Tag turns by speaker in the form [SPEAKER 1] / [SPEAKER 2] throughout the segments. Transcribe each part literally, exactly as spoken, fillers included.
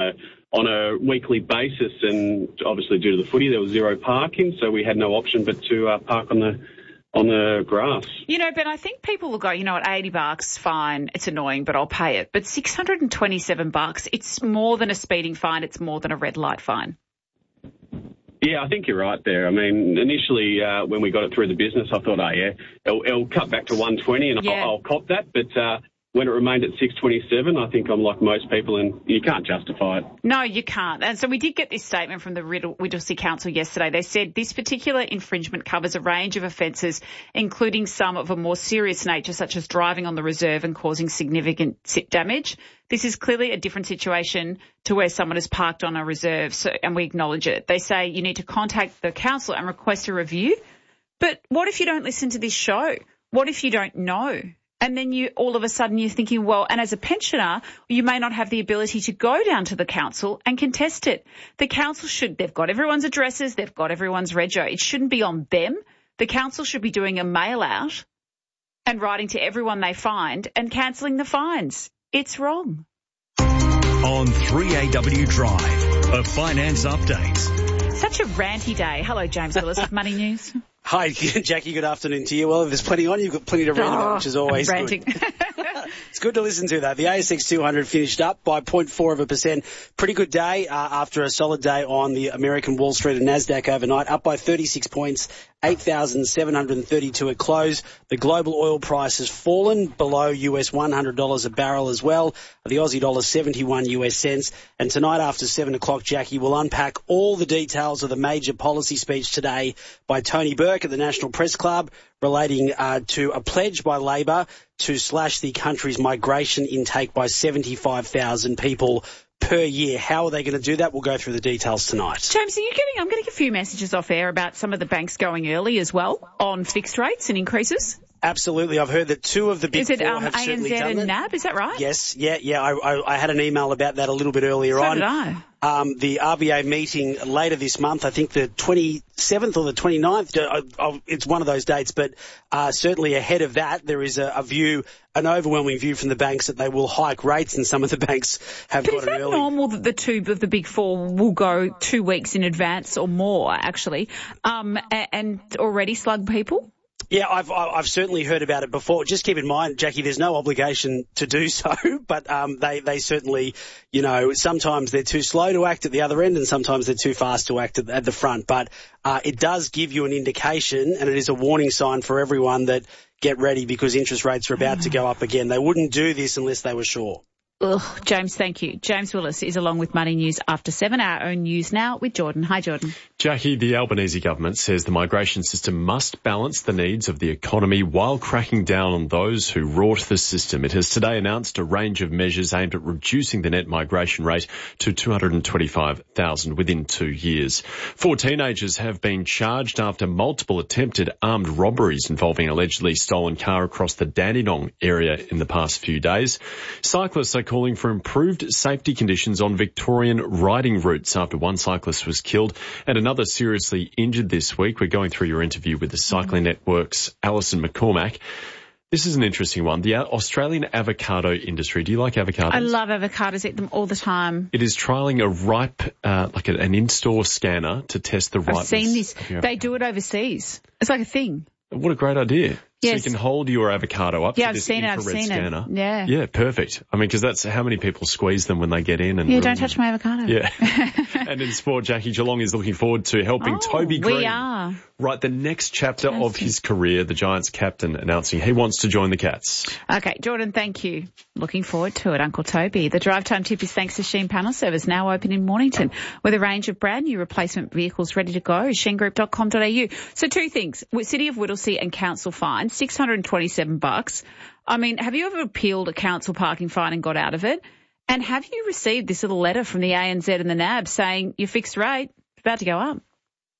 [SPEAKER 1] a on a weekly basis, and obviously due to the footy, there was zero parking, so we had no option but to uh, park on the on the grass.
[SPEAKER 2] You know, Ben, I think people will go, you know, at eighty bucks, fine, it's annoying, but I'll pay it. But six hundred twenty-seven bucks, it's more than a speeding fine, it's more than a red light fine.
[SPEAKER 1] Yeah, I think you're right there. I mean, initially uh, when we got it through the business, I thought, oh yeah, it'll, it'll cut back to one twenty, and
[SPEAKER 2] yeah.
[SPEAKER 1] I'll, I'll cop that. But uh, when it remained at six twenty-seven, I think I'm like most people, and you can't justify it.
[SPEAKER 2] No, you can't. And so we did get this statement from the Whittlesea Council yesterday. They said this particular infringement covers a range of offences, including some of a more serious nature, such as driving on the reserve and causing significant damage. This is clearly a different situation to where someone is parked on a reserve, so, and we acknowledge it. They say you need to contact the council and request a review. But what if you don't listen to this show? What if you don't know? And then you all of a sudden you're thinking, well, and as a pensioner, you may not have the ability to go down to the council and contest it. The council should, they've got everyone's addresses, they've got everyone's rego. It shouldn't be on them. The council should be doing a mail out and writing to everyone they find and cancelling the fines. It's wrong.
[SPEAKER 3] On three A W Drive, a finance update.
[SPEAKER 2] Such a ranty day. Hello, James Willis with Money News.
[SPEAKER 4] Hi, Jackie. Good afternoon to you. Well, if there's plenty on, you've got plenty to rant about, which is always
[SPEAKER 2] ranting.
[SPEAKER 4] Good. It's good to listen to, though. The A S X two hundred finished up by zero point four of a percent. Pretty good day uh, after a solid day on the American Wall Street and NASDAQ overnight, up by thirty-six points, eight thousand seven hundred thirty-two at close. The global oil price has fallen below U S one hundred dollars a barrel as well. The Aussie dollar seventy-one U S cents. And tonight after seven o'clock, Jackie, will unpack all the details of the major policy speech today by Tony Burke at the National Press Club relating uh, to a pledge by Labor to slash the country's migration intake by seventy-five thousand people per year. How are they going to do that? We'll go through the details tonight.
[SPEAKER 2] James, are you getting, I'm getting a few messages off air about some of the banks going early as well on fixed rates and increases.
[SPEAKER 4] Absolutely. I've heard that two of the big
[SPEAKER 2] Is it
[SPEAKER 4] four
[SPEAKER 2] um,
[SPEAKER 4] have
[SPEAKER 2] A N Z
[SPEAKER 4] certainly done
[SPEAKER 2] and
[SPEAKER 4] that.
[SPEAKER 2] N A B? Is that right?
[SPEAKER 4] Yes. Yeah, yeah. I, I, I had an email about that a little bit earlier
[SPEAKER 2] so
[SPEAKER 4] on.
[SPEAKER 2] Did I.
[SPEAKER 4] Um, the R B A meeting later this month, I think the twenty-seventh or the twenty-ninth, uh, uh, it's one of those dates, but uh, certainly ahead of that, there is a, a view, an overwhelming view from the banks that they will hike rates, and some of the banks have
[SPEAKER 2] but
[SPEAKER 4] got
[SPEAKER 2] is that
[SPEAKER 4] an early.
[SPEAKER 2] normal that the two of the big four will go two weeks in advance or more, actually, um, and already slug people?
[SPEAKER 4] Yeah, I've I've certainly heard about it before. Just keep in mind, Jackie, there's no obligation to do so, but um, they they certainly, you know, sometimes they're too slow to act at the other end, and sometimes they're too fast to act at, at the front. But uh, it does give you an indication, and it is a warning sign for everyone that get ready because interest rates are about to go up again. They wouldn't do this unless they were sure.
[SPEAKER 2] Ugh, James, thank you. James Willis is along with Money News after seven, our own news now with Jordan. Hi, Jordan.
[SPEAKER 5] Jackie, the Albanese government says the migration system must balance the needs of the economy while cracking down on those who rort the system. It has today announced a range of measures aimed at reducing the net migration rate to two hundred twenty-five thousand within two years. Four teenagers have been charged after multiple attempted armed robberies involving allegedly stolen car across the Dandenong area in the past few days. Cyclists are calling for improved safety conditions on Victorian riding routes after one cyclist was killed and another seriously injured this week. We're going through your interview with the Cycling Network's Alison McCormack. This is an interesting one. The Australian avocado industry. Do you like avocados?
[SPEAKER 2] I love avocados. Eat them all the time.
[SPEAKER 5] It is trialling a ripe, uh, like a, an in-store scanner to test the ripeness.
[SPEAKER 2] I've seen this. They do it overseas. It's like a thing.
[SPEAKER 5] What a great idea.
[SPEAKER 2] Yes.
[SPEAKER 5] So you can hold your avocado up
[SPEAKER 2] yeah,
[SPEAKER 5] to
[SPEAKER 2] I've
[SPEAKER 5] this
[SPEAKER 2] seen
[SPEAKER 5] infrared
[SPEAKER 2] it, I've seen
[SPEAKER 5] scanner.
[SPEAKER 2] It. Yeah.
[SPEAKER 5] Yeah, perfect. I mean, because that's how many people squeeze them when they get in. And
[SPEAKER 2] yeah, don't touch my avocado.
[SPEAKER 5] Yeah. And in sport, Jackie, Geelong is looking forward to helping
[SPEAKER 2] oh,
[SPEAKER 5] Toby Green
[SPEAKER 2] we are.
[SPEAKER 5] write the next chapter of his career. The Giants captain announcing he wants to join the Cats.
[SPEAKER 2] Okay, Jordan, thank you. Looking forward to it, Uncle Toby. The drive time tip is thanks to Sheen Panel Service, now open in Mornington, with a range of brand new replacement vehicles ready to go. sheen group dot com dot a u. So two things. City of Whittlesea and council fines, six hundred twenty-seven bucks. I mean, have you ever appealed a council parking fine and got out of it? And have you received this little letter from the A N Z and the N A B saying your fixed rate is about to go up?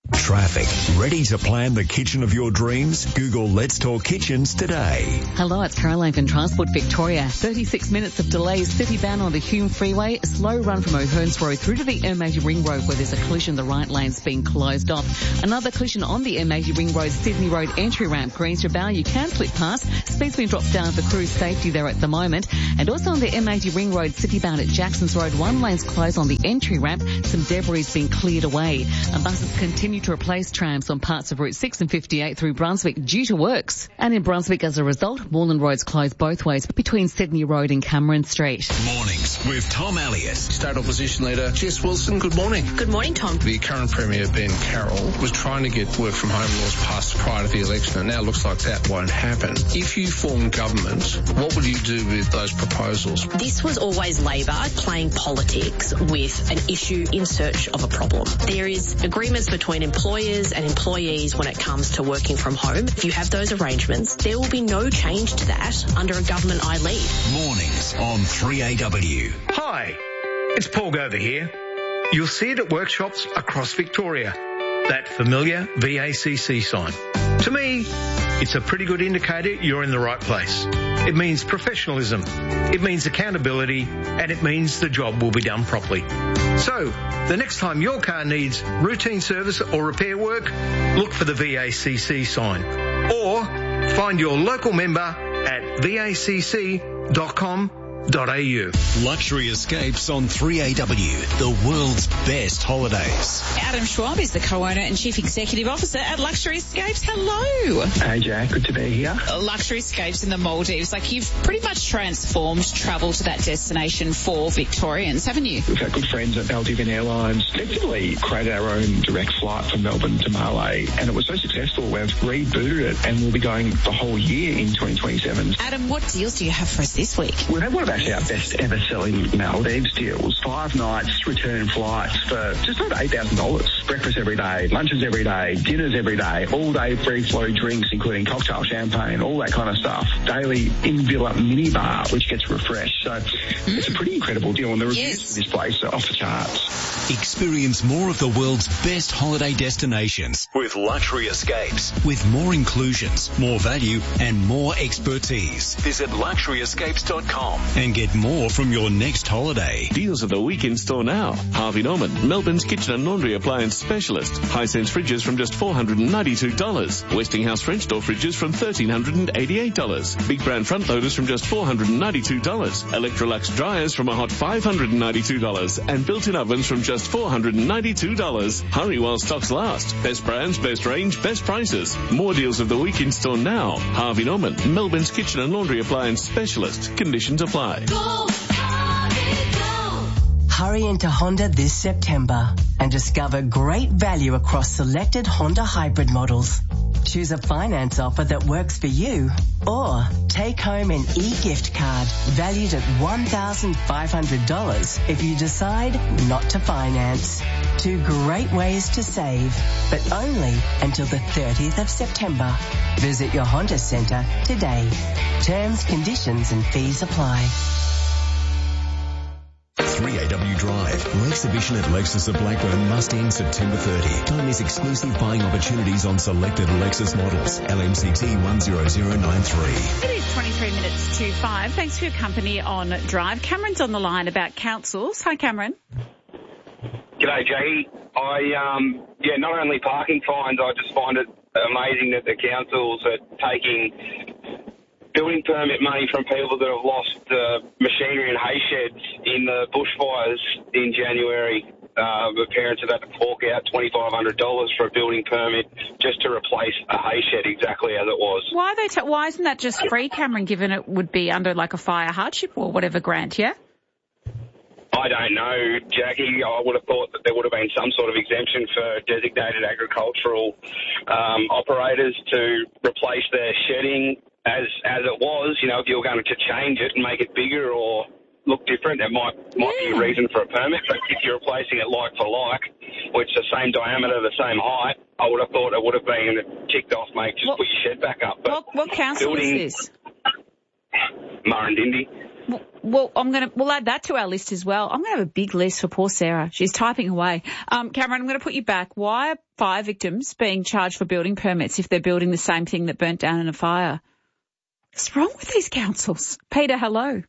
[SPEAKER 3] Traffic. Ready to plan the kitchen of your dreams? Google Let's Talk Kitchens today.
[SPEAKER 6] Hello, it's Caroline from Transport Victoria. thirty-six minutes of delays citybound on the Hume Freeway. A slow run from O'Hearns Road through to the M eighty Ring Road where there's a collision. The right lane's being closed off. Another collision on the M eighty Ring Road, Sydney Road entry ramp, Greens to Bow. You can slip past. Speed's been dropped down for cruise safety there at the moment. And also on the M eighty Ring Road, citybound at Jackson's Road, one lane's closed on the entry ramp. Some debris has been cleared away. And buses continue to replace trams on parts of Route six and fifty-eight through Brunswick due to works. And in Brunswick, as a result, Moreland Road's closed both ways between Sydney Road and Cameron Street.
[SPEAKER 3] Mornings with Tom Elliott.
[SPEAKER 7] State Opposition Leader Jess Wilson, good morning.
[SPEAKER 8] Good morning, Tom.
[SPEAKER 7] The current Premier, Ben Carroll, was trying to get work from home laws passed prior to the election, and now it looks like that won't happen. If you form government, what would you do with those proposals?
[SPEAKER 8] This was always Labor playing politics with an issue in search of a problem. There is agreements between employers and employees when it comes to working from home. If you have those arrangements, there will be no change to that under a government I lead.
[SPEAKER 3] Mornings on three A W.
[SPEAKER 9] Hi, it's Paul Gover here. You'll see it at workshops across Victoria. That familiar V A C C sign. To me, it's a pretty good indicator you're in the right place. It means professionalism, it means accountability, and it means the job will be done properly. So, the next time your car needs routine service or repair work, look for the V A C C sign. Or find your local member at V A C C dot com dot A U.
[SPEAKER 3] Luxury Escapes on three A W, the world's best holidays.
[SPEAKER 10] Adam Schwab is the co-owner and chief executive officer at Luxury Escapes. Hello.
[SPEAKER 11] Hey, Jack. Good to be here.
[SPEAKER 10] Luxury Escapes in the Maldives. Like, you've pretty much transformed travel to that destination for Victorians, haven't you?
[SPEAKER 11] We've had good friends at Maldivian Airlines. Effectively created our own direct flight from Melbourne to Malé, and it was so successful we've rebooted it, and we'll be going the whole year in twenty twenty-seven.
[SPEAKER 10] Adam, what deals do you have for us this week?
[SPEAKER 11] We've had one of actually our best ever selling Maldives deals. Five nights return flights for just over eight thousand dollars. Breakfast every day, lunches every day, dinners every day, all day free flow drinks, including cocktail, champagne, all that kind of stuff. Daily in-villa minibar, which gets refreshed. So mm. it's a pretty incredible deal, and the reviews
[SPEAKER 10] yes.
[SPEAKER 11] for this place are off the charts.
[SPEAKER 3] Experience more of the world's best holiday destinations with Luxury Escapes. With more inclusions, more value, and more expertise. Visit luxury escapes dot com and get more from your next holiday.
[SPEAKER 12] Deals of the week in store now. Harvey Norman, Melbourne's kitchen and laundry appliance specialist. Hisense fridges from just four hundred ninety-two dollars. Westinghouse French door fridges from one thousand three hundred eighty-eight dollars. Big brand front loaders from just four hundred ninety-two dollars. Electrolux dryers from a hot five hundred ninety-two dollars. And built-in ovens from just four hundred ninety-two dollars. Hurry while stocks last. Best brands, best range, best prices. More deals of the week in store now. Harvey Norman, Melbourne's kitchen and laundry appliance specialist. Conditions apply.
[SPEAKER 13] Go, Harvey, go. Hurry into Honda this September and discover great value across selected Honda hybrid models. Choose a finance offer that works for you, or take home an e-gift card valued at one thousand five hundred dollars if you decide not to finance. Two great ways to save, but only until the thirtieth of September. Visit your Honda Centre today. Terms, conditions and fees apply.
[SPEAKER 3] three A W Drive. Exhibition at Lexus of Blackburn must end September thirtieth. Don't miss exclusive buying opportunities on selected Lexus models. L M C T one zero zero nine three.
[SPEAKER 2] It is twenty-three minutes to five. Thanks for your company on Drive. Cameron's on the line about councils. Hi, Cameron.
[SPEAKER 14] G'day, Jackie. I, um, yeah, not only parking fines, I just find it amazing that the councils are taking building permit money from people that have lost uh, machinery and hay sheds in the bushfires in January. Uh, the parents have had to fork out twenty-five hundred dollars for a building permit just to replace a hay shed exactly as it was.
[SPEAKER 2] Why are they? T- why isn't that just free, Cameron, given it would be under like a fire hardship or whatever grant, yeah?
[SPEAKER 14] I don't know, Jackie. I would have thought that there would have been some sort of exemption for designated agricultural um, operators to replace their shedding as as it was. You know, if you were going to change it and make it bigger or look different, there might might yeah. be a reason for a permit. But if you're replacing it like for like, which the same diameter, the same height, I would have thought it would have been ticked off, mate, just what, put your shed back up. But
[SPEAKER 2] what, what council
[SPEAKER 14] building,
[SPEAKER 2] is this?
[SPEAKER 14] Murrindindi.
[SPEAKER 2] Well, well, I'm going to, we'll add that to our list as well. I'm going to have a big list for poor Sarah. She's typing away. Um, Cameron, I'm going to put you back. Why are fire victims being charged for building permits if they're building the same thing that burnt down in a fire? What's wrong with these councils? Peter, hello.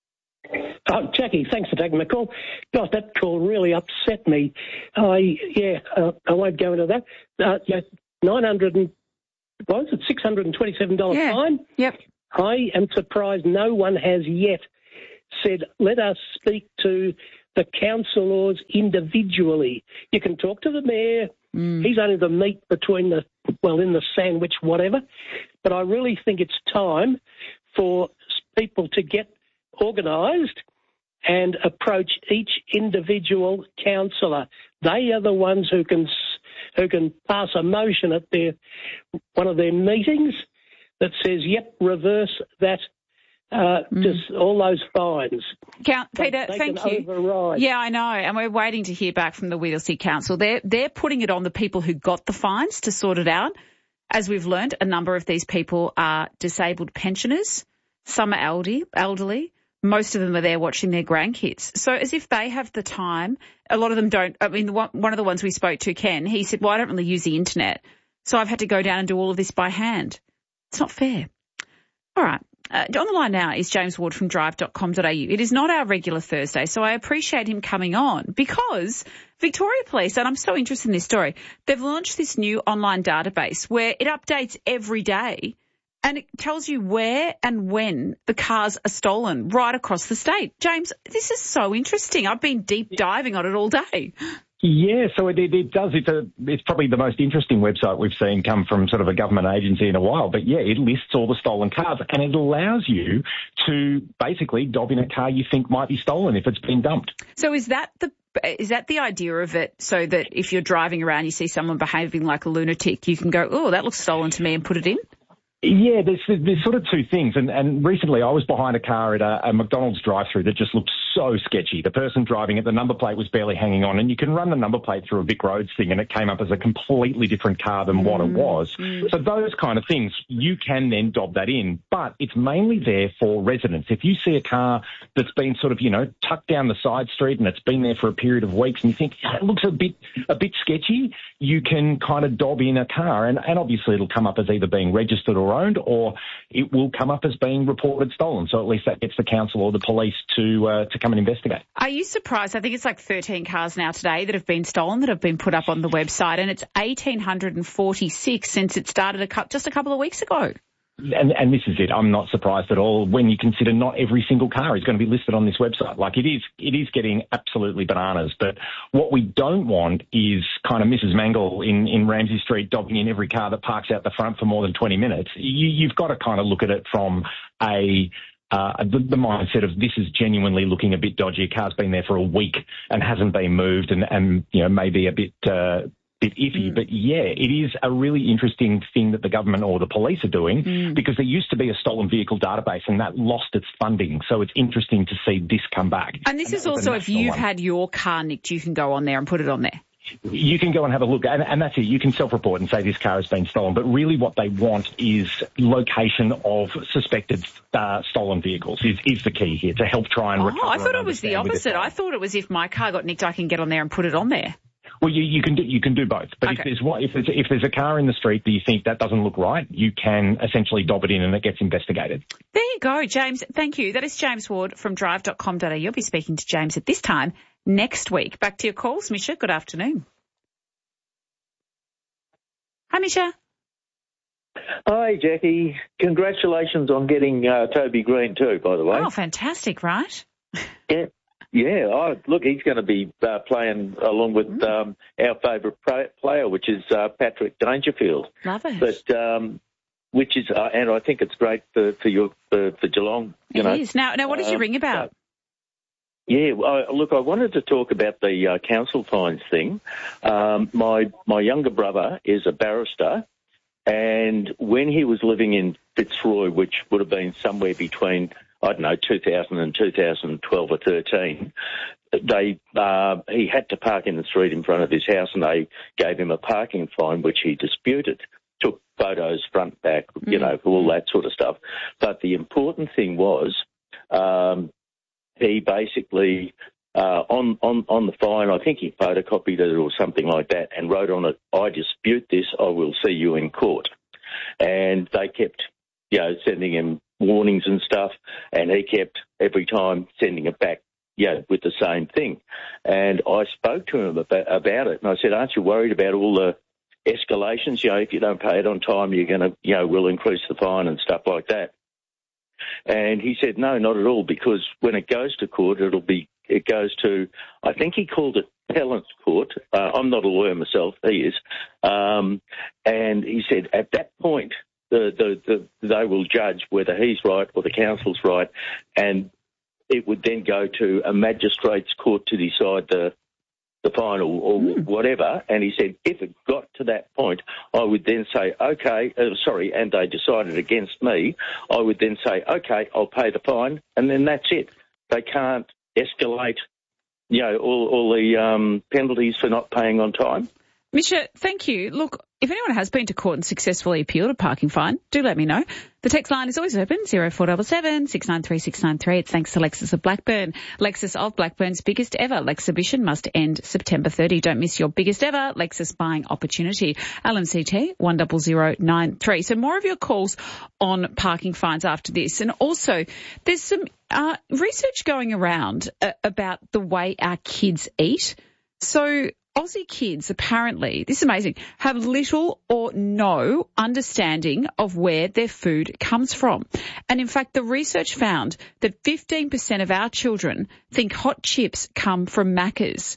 [SPEAKER 15] Oh, Jackie, thanks for taking my call. Gosh, that call really upset me. I, yeah, uh, I won't go into that. Uh, yeah, nine hundred and, what was it, six hundred twenty-seven dollars
[SPEAKER 2] yeah.
[SPEAKER 15] fine?
[SPEAKER 2] Yep.
[SPEAKER 15] I am surprised no one has yet said, let us speak to the councillors individually. You can talk to the mayor. Mm. He's only the meat between the, well, in the sandwich, whatever. But I really think it's time for people to get organised and approach each individual councillor. They are the ones who can who can pass a motion at their one of their meetings that says, yep, reverse that, uh, mm. just all those fines.
[SPEAKER 2] Count, Peter,
[SPEAKER 15] they
[SPEAKER 2] thank
[SPEAKER 15] can
[SPEAKER 2] you.
[SPEAKER 15] Override.
[SPEAKER 2] Yeah, I know, and we're waiting to hear back from the Whittlesea Council. They're, they're putting it on the people who got the fines to sort it out. As we've learned, a number of these people are disabled pensioners. Some are elderly, elderly. Most of them are there watching their grandkids. So as if they have the time, a lot of them don't. I mean, the one, one of the ones we spoke to, Ken, he said, well, I don't really use the internet, so I've had to go down and do all of this by hand. It's not fair. All right. Uh, on the line now is James Ward from drive dot com dot a u. It is not our regular Thursday, so I appreciate him coming on because Victoria Police, and I'm so interested in this story, they've launched this new online database where it updates every day and it tells you where and when the cars are stolen right across the state. James, this is so interesting. I've been deep diving on it all day.
[SPEAKER 16] Yeah, so it, it, it does. It's a, it's probably the most interesting website we've seen come from sort of a government agency in a while. But yeah, it lists all the stolen cars and it allows you to basically dob in a car you think might be stolen if it's been dumped.
[SPEAKER 2] So is that the is that the idea of it? So that if you're driving around, you see someone behaving like a lunatic, you can go, oh, that looks stolen to me, and put it in?
[SPEAKER 16] Yeah, there's, there's sort of two things. And, and recently I was behind a car at a, a McDonald's drive-through that just looked so sketchy. The person driving it, the number plate was barely hanging on, and you can run the number plate through a Vic Roads thing and it came up as a completely different car than mm. what it was. Mm. So those kind of things, you can then dob that in, but it's mainly there for residents. If you see a car that's been sort of, you know, tucked down the side street and it's been there for a period of weeks and you think it looks a bit, a bit sketchy, you can kind of dob in a car and, and obviously it'll come up as either being registered or owned, or it will come up as being reported stolen. So at least that gets the council or the police to uh, to come and investigate.
[SPEAKER 2] Are you surprised? I think it's like thirteen cars now today that have been stolen that have been put up on the website, and it's one thousand eight hundred forty-six since it started a cu- just a couple of weeks ago.
[SPEAKER 16] And, and this is it. I'm not surprised at all when you consider not every single car is going to be listed on this website. Like it is, it is getting absolutely bananas. But what we don't want is kind of Missus Mangle in, in Ramsay Street dobbing in every car that parks out the front for more than twenty minutes. You, you've got to kind of look at it from a Uh, the, the mindset of this is genuinely looking a bit dodgy. A car's been there for a week and hasn't been moved and, and you know, maybe a bit, uh, bit iffy. Mm. But yeah, it is a really interesting thing that the government or the police are doing mm. because there used to be a stolen vehicle database and that lost its funding. So it's interesting to see this come back.
[SPEAKER 2] And this and is also if you've one. had your car nicked, you can go on there and put it on there.
[SPEAKER 16] You can go and have a look, and, and that's it. You can self-report and say this car has been stolen, but really what they want is location of suspected uh, stolen vehicles is, is the key here to help try and
[SPEAKER 2] oh,
[SPEAKER 16] recover.
[SPEAKER 2] Oh, I thought it was the opposite. I thought it was if my car got nicked, I can get on there and put it on there.
[SPEAKER 16] Well, you, you can do you can do both, but okay. if there's what if there's if there's a car in the street that you think that doesn't look right, you can essentially dob it in and it gets investigated.
[SPEAKER 2] There you go, James. Thank you. That is James Ward from drive dot com dot a u. You'll be speaking to James at this time next week. Back to your calls, Misha. Good afternoon. Hi, Misha.
[SPEAKER 17] Hi, Jackie. Congratulations on getting uh, Toby Green too, by the way.
[SPEAKER 2] Oh, fantastic, right?
[SPEAKER 17] Yeah. Yeah, oh, look, he's going to be uh, playing along with mm. um, our favourite player, which is uh, Patrick Dangerfield.
[SPEAKER 2] Love it.
[SPEAKER 17] But um, which is, uh, and I think it's great for for your for, for Geelong. You
[SPEAKER 2] it
[SPEAKER 17] know.
[SPEAKER 2] is. Now, now, what did you um, ring about? Uh,
[SPEAKER 17] yeah, I, look, I wanted to talk about the uh, council fines thing. Um, my my younger brother is a barrister, and when he was living in Fitzroy, which would have been somewhere between, I don't know, two thousand and two thousand twelve or thirteen, they uh, he had to park in the street in front of his house, and they gave him a parking fine, which he disputed, took photos front, back, you know, all that sort of stuff. But the important thing was um, he basically, uh, on, on, on the fine, I think he photocopied it or something like that and wrote on it, I dispute this, I will see you in court. And they kept, you know, sending him warnings and stuff, and he kept every time sending it back, you know, with the same thing. And I spoke to him about, about it, and I said, aren't you worried about all the escalations? You know, if you don't pay it on time, you're going to, you know, we'll increase the fine and stuff like that. And he said, no, not at all, because when it goes to court, it'll be, it goes to, I think he called it appellant's court. Uh, I'm not a lawyer myself, he is. Um, and he said at that point, the, the, the, they will judge whether he's right or the council's right, and it would then go to a magistrate's court to decide the the fine or, or mm. whatever. And he said if it got to that point, I would then say, okay, uh, sorry, and they decided against me, I would then say, okay, I'll pay the fine, and then that's it. They can't escalate, you know, all, all the um, penalties for not paying on time.
[SPEAKER 2] Misha, thank you. Look, if anyone has been to court and successfully appealed a parking fine, do let me know. The text line is always open, zero four seven seven, six nine three, six nine three. It's thanks to Lexus of Blackburn. Lexus of Blackburn's biggest ever Lexhibition must end September thirtieth. Don't miss your biggest ever Lexus buying opportunity. L M C T one zero zero nine three. So more of your calls on parking fines after this. And also, there's some uh, research going around uh, about the way our kids eat. So Aussie kids, apparently, this is amazing, have little or no understanding of where their food comes from. And in fact, the research found that fifteen percent of our children think hot chips come from Macca's.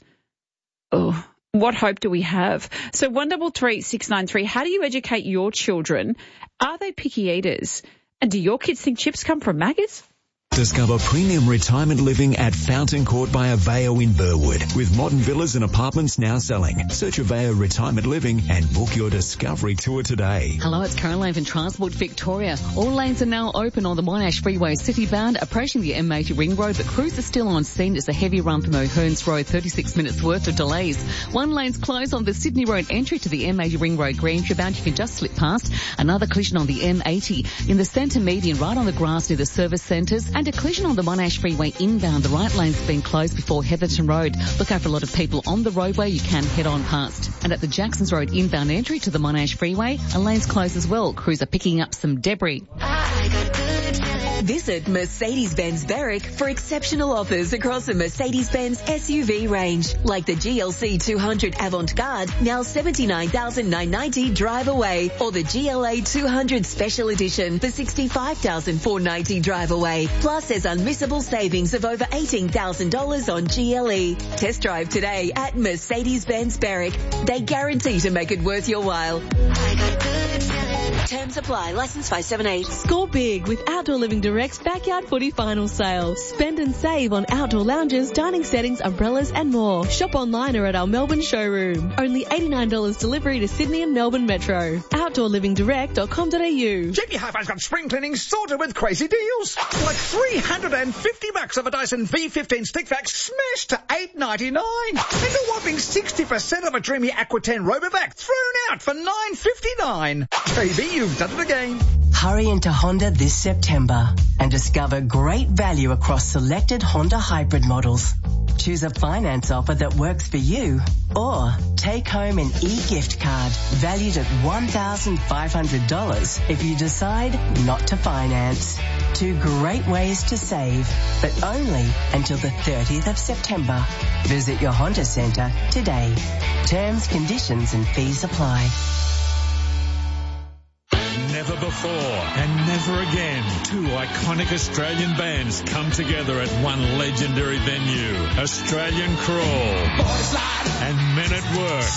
[SPEAKER 2] Oh, what hope do we have? So one double three six nine three, how do you educate your children? Are they picky eaters? And do your kids think chips come from Macca's?
[SPEAKER 3] Discover premium retirement living at Fountain Court by Aveo in Burwood, with modern villas and apartments now selling. Search Aveo Retirement Living and book your discovery tour today.
[SPEAKER 6] Hello, it's Caroline from Transport Victoria. All lanes are now open on the Monash Freeway citybound, approaching the M eighty Ring Road, but crews are still on scene. It's a heavy run from O'Hearns Road, thirty-six minutes worth of delays. One lane's closed on the Sydney Road entry to the M eighty Ring Road Greenshire bound. You can just slip past. Another collision on the M eighty in the centre median, right on the grass near the service centres. And a collision on the Monash Freeway inbound. The right lane's been closed before Heatherton Road. Look out for a lot of people on the roadway. You can head on past. And at the Jacksons Road inbound entry to the Monash Freeway, a lane's closed as well. Crews are picking up some debris.
[SPEAKER 18] Visit Mercedes-Benz Berwick for exceptional offers across the Mercedes-Benz S U V range, like the G L C two hundred Avant-Garde, now seventy-nine thousand nine hundred ninety dollars drive away, or the G L A two hundred Special Edition for sixty-five thousand four hundred ninety dollars drive away. Plus, there's unmissable savings of over eighteen thousand dollars on G L E. Test drive today at Mercedes-Benz Berwick. They guarantee to make it worth your while. I got good feeling. Terms apply. License five seven eight.
[SPEAKER 19] Score big with Outdoor Living Direct's Backyard Footy Final Sale. Spend and save on outdoor lounges, dining settings, umbrellas and more. Shop online or at our Melbourne showroom. Only eighty-nine dollars delivery to Sydney and Melbourne Metro. outdoor living direct dot com dot a u.
[SPEAKER 9] J B Hi-Fi's got spring cleaning sorted with crazy deals. Like three hundred fifty bucks of a Dyson V fifteen stick vac smashed to eight ninety-nine. And a whopping sixty percent of a Dreamy Aqua ten Robovac thrown out for nine fifty-nine. J B, you've done it again.
[SPEAKER 13] Hurry into Honda this September and discover great value across selected Honda hybrid models. Choose a finance offer that works for you, or take home an e-gift card valued at one thousand five hundred dollars if you decide not to finance. Two great ways to save, but only until the thirtieth of September. Visit your Honda Centre today. Terms, conditions and fees apply.
[SPEAKER 20] Never before and never again, two iconic Australian bands come together at one legendary venue. Australian Crawl and Men at Work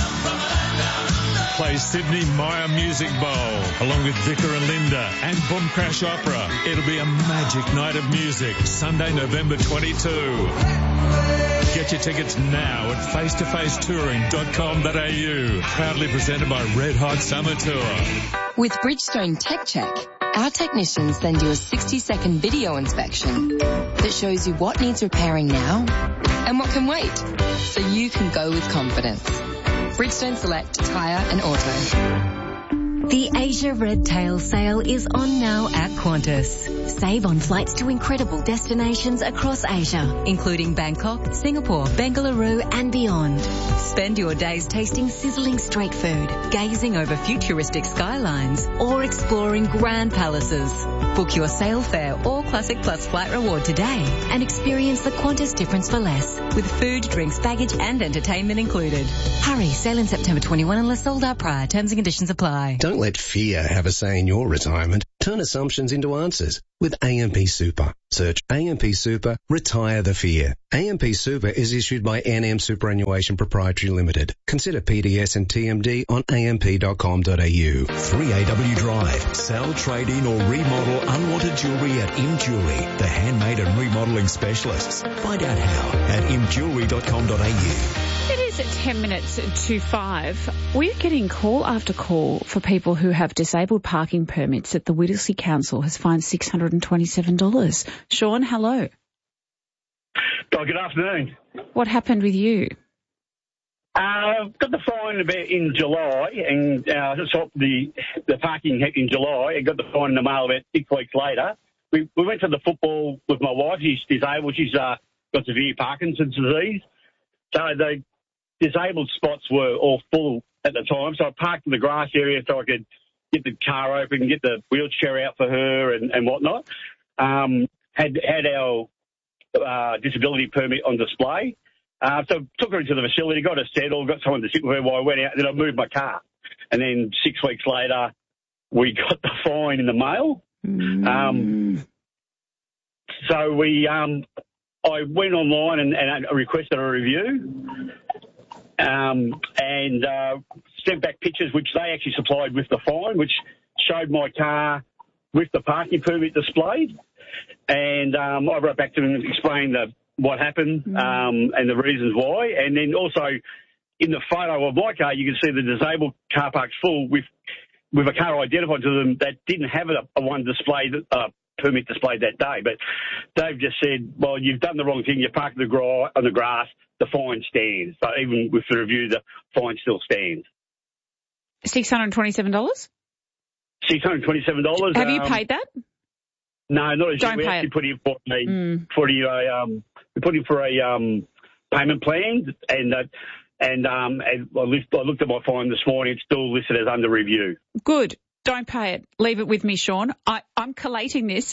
[SPEAKER 20] play Sydney Myer Music Bowl along with Vicar and Linda and Boom Crash Opera. It'll be a magic night of music, Sunday, November twenty-second. Get your tickets now at face to face touring dot com dot a u. Proudly presented by Red Hot Summer Tour.
[SPEAKER 21] With Bridgestone Tech Check, our technicians send you a sixty second video inspection that shows you what needs repairing now and what can wait, so you can go with confidence. Bridgestone Select Tyre and Auto.
[SPEAKER 1] The Asia Red Tail sale is on now at Qantas. Save on flights to incredible destinations across Asia, including Bangkok, Singapore, Bengaluru and beyond. Spend your days tasting sizzling street food, gazing over futuristic skylines or exploring grand palaces. Book your sail fare or Classic Plus flight reward today and experience the Qantas difference for less, with food, drinks, baggage and entertainment included. Hurry, sail in September twenty-first unless sold out prior. Terms and conditions apply.
[SPEAKER 22] Don't let fear have a say in your retirement. Turn assumptions into answers with A M P Super. Search A M P Super, retire the fear. A M P Super is issued by N M Superannuation Proprietary Limited. Consider P D S and T M D on a m p dot com dot a u.
[SPEAKER 3] three A W Drive. Sell, trade in or remodel unwanted jewellery at Im Jewellery, the handmade and remodelling specialists. Find out how at im jewellery dot com dot a u.
[SPEAKER 2] It is at ten minutes to five. We're getting call after call for people who have disabled parking permits that the Whittlesea Council has fined six hundred twenty-seven dollars. Sean, hello.
[SPEAKER 23] Oh, good afternoon.
[SPEAKER 2] What happened with you?
[SPEAKER 23] I uh, got the fine about in July, and uh, so the the parking in July. I got the fine in the mail about six weeks later. We we went to the football with my wife. She's disabled. She's uh, got severe Parkinson's disease. So the disabled spots were all full at the time. So I parked in the grass area so I could get the car open, get the wheelchair out for her and, and whatnot. Um, had had our uh, disability permit on display. Uh, so took her into the facility, got her settled, got someone to sit with her while I went out, and then I moved my car. And then six weeks later, we got the fine in the mail. Mm. Um, so we, um, I went online and, and I requested a review, um, and uh, sent back pictures which they actually supplied with the fine, which showed my car with the parking permit displayed. And um, I wrote back to them and explained the what happened um, and the reasons why. And then also in the photo of my car, you can see the disabled car park's full with with a car identified to them that didn't have a, a one displayed uh, permit displayed that day. But they've just said, well, you've done the wrong thing. You parked the gra- on the grass. The fine stands. So even with the review, the fine still stands.
[SPEAKER 2] six hundred twenty-seven dollars?
[SPEAKER 23] six hundred twenty-seven dollars.
[SPEAKER 2] Have you
[SPEAKER 23] um,
[SPEAKER 2] paid that?
[SPEAKER 23] No, not as
[SPEAKER 2] Don't
[SPEAKER 23] yet. We
[SPEAKER 2] pay
[SPEAKER 23] actually
[SPEAKER 2] it.
[SPEAKER 23] put in for a,
[SPEAKER 2] Mm.
[SPEAKER 23] for a um, we put in for a um, payment plan, and uh, and um, and I looked, I looked at my fine this morning. It's still listed as under review.
[SPEAKER 2] Good. Don't pay it. Leave it with me, Sean. I, I'm collating this.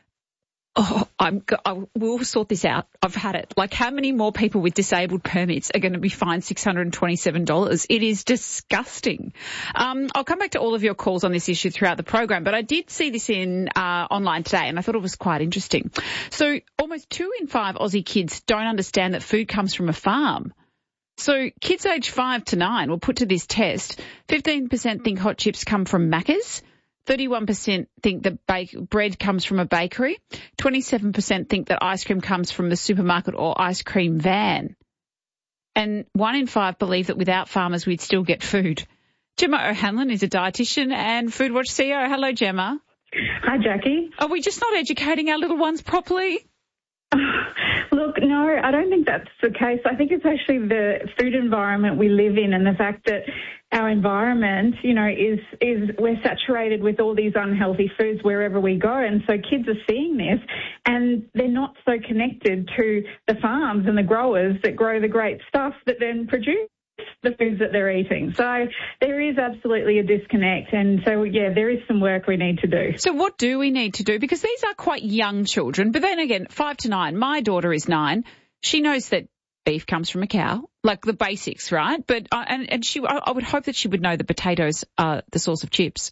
[SPEAKER 2] Oh, I'm, I will sort this out. I've had it. Like, how many more people with disabled permits are going to be fined six hundred twenty-seven dollars? It is disgusting. Um, I'll come back to all of your calls on this issue throughout the program, but I did see this in uh, online today, and I thought it was quite interesting. So almost two in five Aussie kids don't understand that food comes from a farm. So kids aged five to nine were put to this test. fifteen percent think hot chips come from Macca's. thirty-one percent think that bake- bread comes from a bakery. twenty-seven percent think that ice cream comes from the supermarket or ice cream van. And one in five believe that without farmers we'd still get food. Gemma O'Hanlon is a dietitian and Foodwatch C E O. Hello, Gemma.
[SPEAKER 24] Hi, Jackie.
[SPEAKER 2] Are we just not educating our little ones properly?
[SPEAKER 24] Look, no, I don't think that's the case. I think it's actually the food environment we live in and the fact that our environment, you know, is, is we're saturated with all these unhealthy foods wherever we go. And so kids are seeing this and they're not so connected to the farms and the growers that grow the great stuff that then produce the foods that they're eating. So there is absolutely a disconnect. And so, yeah, there is some work we need to do.
[SPEAKER 2] So what do we need to do? Because these are quite young children. But then again, five to nine, my daughter is nine. She knows that beef comes from a cow, like the basics, right? But uh, and, and she, I, I would hope that she would know that potatoes are the source of chips.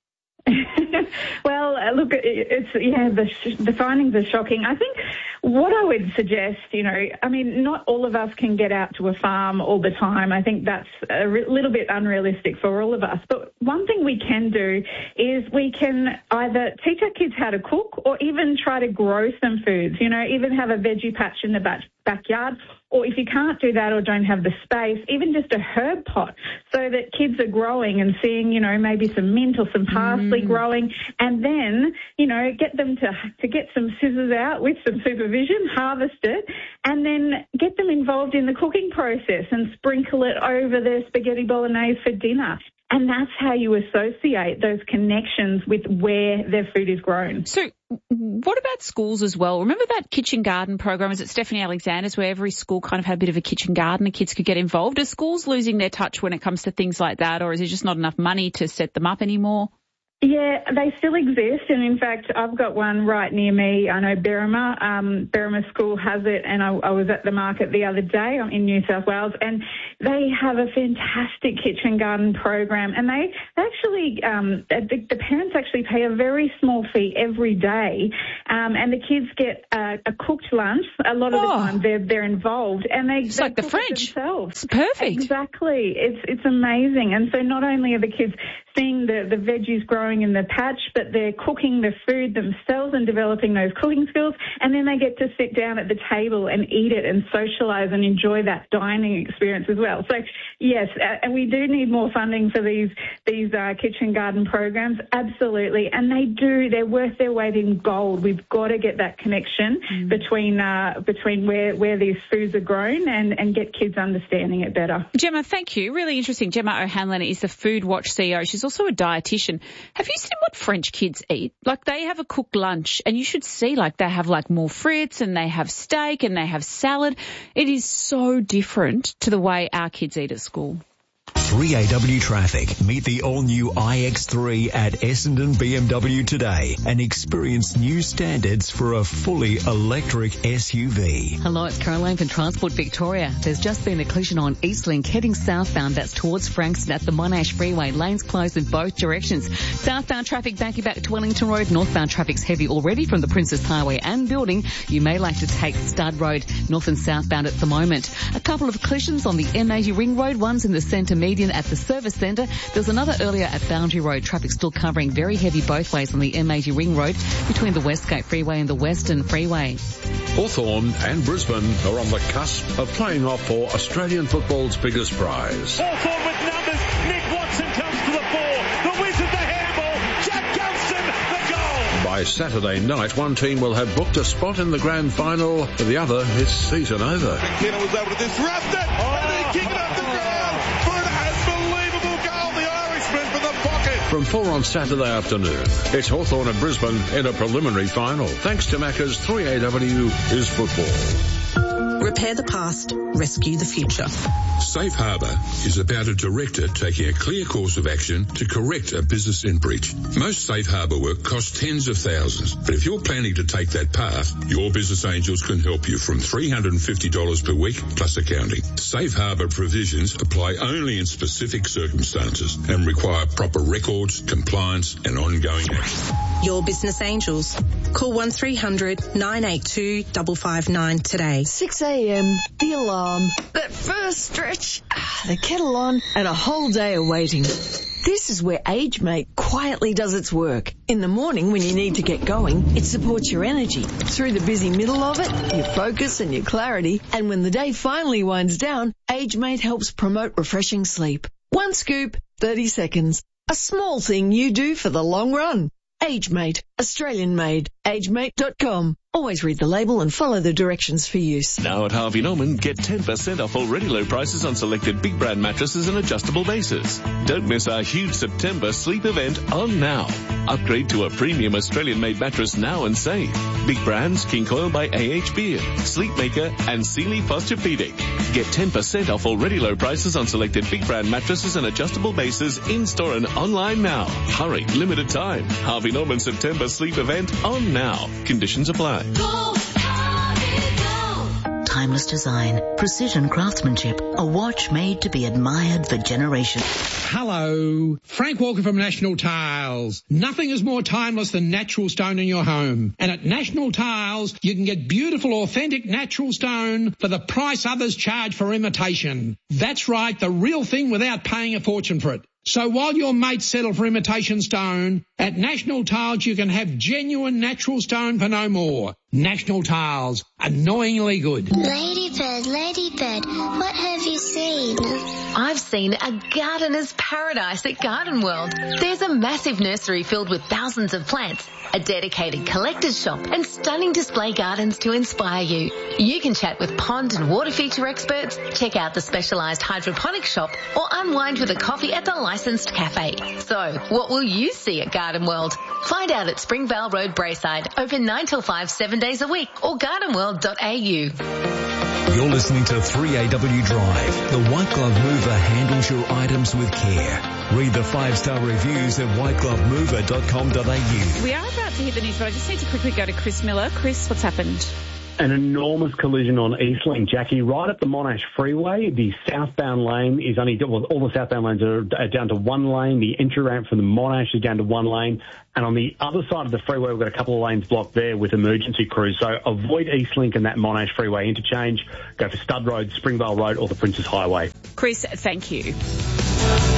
[SPEAKER 24] Well, uh, look, it's yeah, the sh- the findings are shocking. I think what I would suggest, you know, I mean, not all of us can get out to a farm all the time. I think that's a re- little bit unrealistic for all of us. But one thing we can do is we can either teach our kids how to cook or even try to grow some foods, you know, even have a veggie patch in the back- backyard. Or if you can't do that or don't have the space, even just a herb pot so that kids are growing and seeing, you know, maybe some mint or some parsley mm. growing, and then, you know, get them to, to get some scissors out with some supervision, harvest it, and then get them involved in the cooking process and sprinkle it over their spaghetti bolognese for dinner. And that's how you associate those connections with where their food is grown.
[SPEAKER 2] So what about schools as well? Remember that kitchen garden program? Is it Stephanie Alexander's where every school kind of had a bit of a kitchen garden and kids could get involved? Are schools losing their touch when it comes to things like that, or is there just not enough money to set them up anymore?
[SPEAKER 24] Yeah, they still exist, and in fact, I've got one right near me. I know Berrima, um, Berrima School has it, and I, I was at the market the other day in New South Wales, and they have a fantastic kitchen garden program, and they actually, um, the, the parents actually pay a very small fee every day, um, and the kids get a, a cooked lunch. A lot of oh. the time, they're they're involved, and they
[SPEAKER 2] it's
[SPEAKER 24] they
[SPEAKER 2] like the
[SPEAKER 24] cook
[SPEAKER 2] French.
[SPEAKER 24] It themselves.
[SPEAKER 2] It's perfect.
[SPEAKER 24] Exactly, it's it's amazing, and so not only are the kids seeing the the veggies growing in the patch, but they're cooking the food themselves and developing those cooking skills, and then they get to sit down at the table and eat it and socialise and enjoy that dining experience as well. So yes, uh, and we do need more funding for these these uh, kitchen garden programs, absolutely, and they do. They're worth their weight in gold. We've got to get that connection mm. between uh, between where where these foods are grown and and get kids understanding it better.
[SPEAKER 2] Gemma, thank you. Really interesting. Gemma O'Hanlon is the Food Watch C E O. She's also a dietitian. Have you seen what French kids eat? Like, they have a cooked lunch, and you should see, like, they have like more frites and they have steak and they have salad. It is so different to the way our kids eat at school.
[SPEAKER 3] three A W traffic. Meet the all-new I X three at Essendon B M W today and experience new standards for a fully electric S U V.
[SPEAKER 6] Hello, it's Caroline from Transport Victoria. There's just been a collision on Eastlink heading southbound. That's towards Frankston at the Monash Freeway. Lanes closed in both directions. Southbound traffic backing back to Wellington Road. Northbound traffic's heavy already from the Princess Highway and building. You may like to take Stud Road north and southbound at the moment. A couple of collisions on the M eighty Ring Road. One's in the centre median at the service centre. There's another earlier at Boundary Road. Traffic still covering very heavy both ways on the M eighty Ring Road between the Westgate Freeway and the Western Freeway.
[SPEAKER 4] Hawthorn and Brisbane are on the cusp of playing off for Australian football's biggest prize.
[SPEAKER 5] Hawthorn with numbers. Nick Watson comes to the fore. The whiz of the handball. Jack Gunston, the goal.
[SPEAKER 4] By Saturday night, one team will have booked a spot in the grand final. For the other, it's season over.
[SPEAKER 5] McKenna was able to disrupt it. Oh. And he kicked it up the ground for an unbelievable goal. The Irishman for the pocket.
[SPEAKER 4] From four on Saturday afternoon, it's Hawthorn and Brisbane in a preliminary final. Thanks to Macca's three A W is football.
[SPEAKER 7] Repair the past, rescue the future.
[SPEAKER 8] Safe Harbour is about a director taking a clear course of action to correct a business in breach. Most Safe Harbour work costs tens of thousands, but if you're planning to take that path, your Business Angels can help you from three hundred fifty dollars per week plus accounting. Safe Harbour provisions apply only in specific circumstances and require proper records, compliance and ongoing action.
[SPEAKER 7] Your Business Angels. Call one three hundred nine eight two five five nine today.
[SPEAKER 25] six a.m, the alarm, that first stretch, the kettle on, and a whole day of waiting. This is where AgeMate quietly does its work. In the morning when you need to get going, it supports your energy. Through the busy middle of it, your focus and your clarity. And when the day finally winds down, AgeMate helps promote refreshing sleep. One scoop, thirty seconds. A small thing you do for the long run. AgeMate, Australian made. age mate dot com. Always read the label and follow the directions for use.
[SPEAKER 12] Now at Harvey Norman, get ten percent off already low prices on selected big brand mattresses and adjustable bases. Don't miss our huge September sleep event on now. Upgrade to a premium Australian-made mattress now and save. Big brands, King Coil by A H Beard, Sleepmaker and Sealy Posturepedic. Get ten percent off already low prices on selected big brand mattresses and adjustable bases in-store and online now. Hurry, limited time. Harvey Norman September sleep event on now. Conditions apply.
[SPEAKER 26] Go, Harvey, go. Timeless design, precision craftsmanship, a watch made to be admired for generations.
[SPEAKER 27] Hello, Frank Walker from National Tiles. Nothing is more timeless than natural stone in your home. And at National Tiles, you can get beautiful, authentic natural stone for the price others charge for imitation. That's right, the real thing without paying a fortune for it. So while your mates settle for imitation stone, at National Tiles you can have genuine natural stone for no more. National Tiles, annoyingly good.
[SPEAKER 28] Ladybird, Ladybird, what have you seen?
[SPEAKER 26] I've seen
[SPEAKER 10] seen a gardener's paradise at Garden World. There's a massive nursery filled with thousands of plants, a dedicated collector's shop and stunning display gardens to inspire you. You can chat with pond and water feature experts, check out the specialised hydroponic shop or unwind with a coffee at the licensed cafe. So, what will you see at Garden World? Find out at Springvale Road, Braeside, open nine till five, seven days a week, or garden world dot a u.
[SPEAKER 3] You're listening to three A W Drive. The White Glove Mover handles your items with care. Read the five-star reviews at white glove mover dot com dot a u.
[SPEAKER 2] We are about to hit the news, but I just need to quickly go to Chris Miller. Chris, what's happened?
[SPEAKER 11] An enormous collision on Eastlink, Jackie, right at the Monash Freeway. The southbound lane is only, well, all the southbound lanes are down to one lane. The entry ramp from the Monash is down to one lane. And on the other side of the freeway, we've got a couple of lanes blocked there with emergency crews. So avoid Eastlink and that Monash Freeway interchange. Go for Stud Road, Springvale Road, or the Princes Highway.
[SPEAKER 2] Chris, thank you.